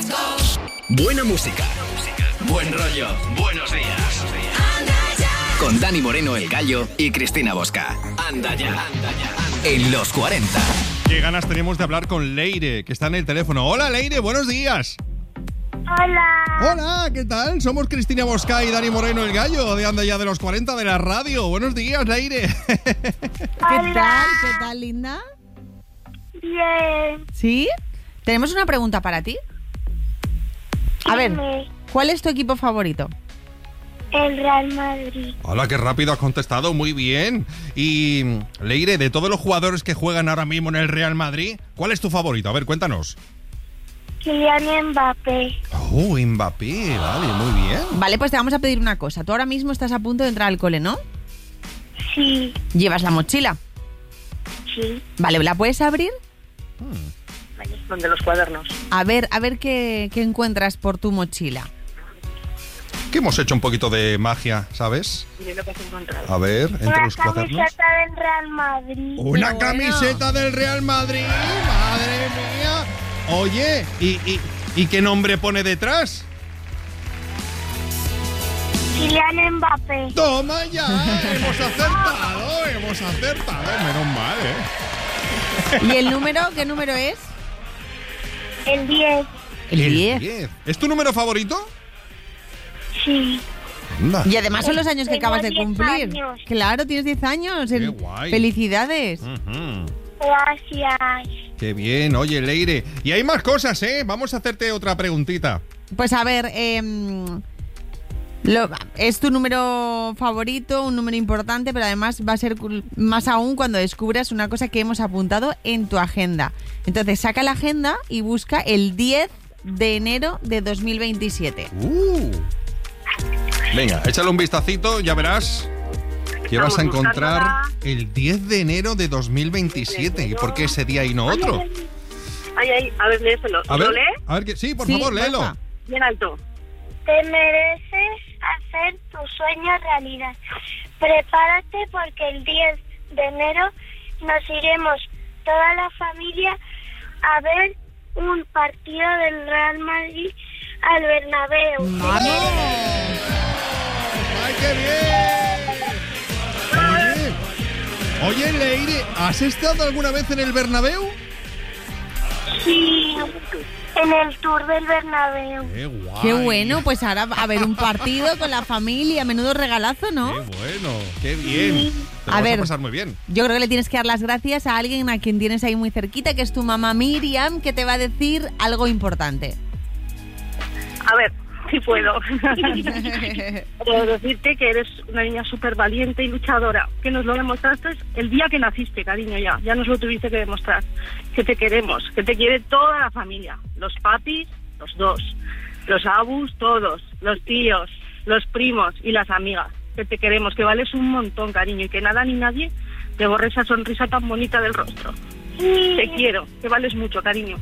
Buena música, buen rollo, buenos días. Con Dani Moreno, el Gallo, y Cristina Bosca. Anda ya, en los 40. Qué ganas tenemos de hablar con Leire, que está en el teléfono. Hola, Leire, buenos días. Hola. Hola, ¿qué tal? Somos Cristina Bosca y Dani Moreno, el Gallo, de Anda ya de los 40 de la radio. Buenos días, Leire. Hola. ¿Qué tal, linda? Bien. ¿Sí? Tenemos una pregunta para ti. A ver, Dime. ¿cuál es tu equipo favorito? El Real Madrid. Hola, qué rápido has contestado, muy bien. Y, Leire, de todos los jugadores que juegan ahora mismo en el Real Madrid, ¿cuál es tu favorito? A ver, cuéntanos. Kylian Mbappé. Oh, Mbappé, vale, muy bien. Vale, pues te vamos a pedir una cosa. Tú ahora mismo estás a punto de entrar al cole, ¿no? Sí. ¿Llevas la mochila? Sí. Vale, ¿la puedes abrir? Ahí, donde los cuadernos. A ver qué encuentras por tu mochila. Que hemos hecho un poquito de magia, ¿sabes? Mire lo que has encontrado. A ver, entre Una los cuadernos. camiseta del Real Madrid. Una Qué bueno. camiseta del Real Madrid, madre mía. Oye, ¿y qué nombre pone detrás? Kylian Mbappé. Toma ya, hemos acertado, menos mal, ¿eh? ¿Y el número? ¿Qué número es? El 10. El 10. 10. ¿Es tu número favorito? Sí. Anda. Y además son los años que Tengo acabas de 10 cumplir. años. Claro, tienes 10 años. Qué guay. Felicidades. Ujú. Gracias. Qué bien, oye, Leire. Y hay más cosas, ¿eh? Vamos a hacerte otra preguntita. Pues a ver, es tu número favorito, un número importante, pero además va a ser más aún cuando descubras una cosa que hemos apuntado en tu agenda. Entonces saca la agenda y busca el 10 de enero de 2027. Venga, échale un vistacito, ya verás que vas a Estamos encontrar buscándola. el 10 de enero de 2027. ¿Y por qué ese día y no otro? Ay, a ver, léeselo. A ver, ¿Lo lee? a ver, sí, por Sí, favor, léelo. porfa. Bien alto. Te mereces hacer tus sueños realidad. Prepárate porque el 10 de enero nos iremos toda la familia a ver un partido del Real Madrid al Bernabéu. ¡Ay, qué bien! Oye, Leire, ¿has estado alguna vez en el Bernabéu? Sí, en el tour del Bernabéu. ¡Qué guay! Qué bueno, pues ahora a ver un partido con la familia, menudo regalazo, ¿no? ¡Qué bueno! ¡Qué bien! Te lo A vas ver. a pasar muy bien. Yo creo que le tienes que dar las gracias a alguien a quien tienes ahí muy cerquita, que es tu mamá Miriam, que te va a decir algo importante. A ver, si puedo. Puedo decirte que eres una niña súper valiente y luchadora, que nos lo demostraste el día que naciste, cariño, ya nos lo tuviste que demostrar, que te queremos, que te quiere toda la familia, los papis, los dos, los abus, todos, los tíos, los primos y las amigas, que te queremos, que vales un montón, cariño, y que nada ni nadie te borre esa sonrisa tan bonita del rostro. Te quiero, que vales mucho, cariño.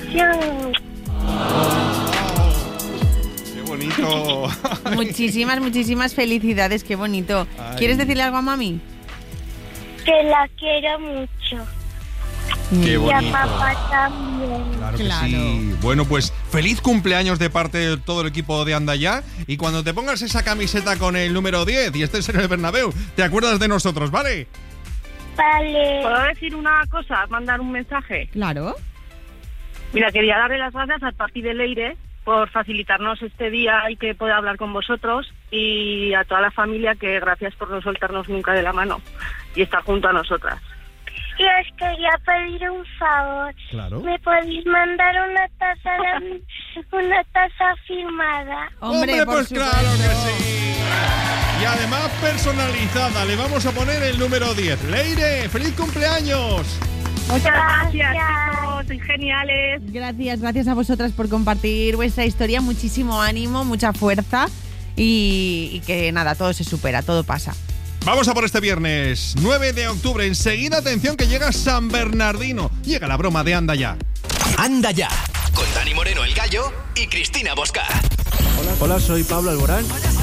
¡Qué bonito! Muchísimas felicidades, qué bonito. Ay. ¿Quieres decirle algo a mami? Que la quiero mucho. ¡Qué Y a bonito! papá también. Claro que Claro. sí. Bueno, pues feliz cumpleaños de parte de todo el equipo de Anda Ya. Y cuando te pongas esa camiseta con el número 10 y estés en el Bernabéu, te acuerdas de nosotros, ¿vale? Vale. ¿Puedo decir una cosa? ¿Mandar un mensaje? Claro. Mira, quería darle las gracias al Papi de Leire por facilitarnos este día y que pueda hablar con vosotros, y a toda la familia que gracias por no soltarnos nunca de la mano y estar junto a nosotras. Y os quería pedir un favor. Claro. ¿Me podéis mandar una taza firmada? Hombre, por pues supuesto. claro que sí. Y además personalizada, le vamos a poner el número 10. Leire, feliz cumpleaños. Muchas gracias, Gracias. chicos, sois geniales. Gracias a vosotras por compartir vuestra historia. Muchísimo ánimo, mucha fuerza y que nada, todo se supera, todo pasa. Vamos a por este viernes 9 de octubre. Enseguida, atención, que llega San Bernardino. Llega la broma de Anda Ya. Anda Ya, con Dani Moreno, el Gallo, y Cristina Bosca. Hola, soy Pablo Alborán.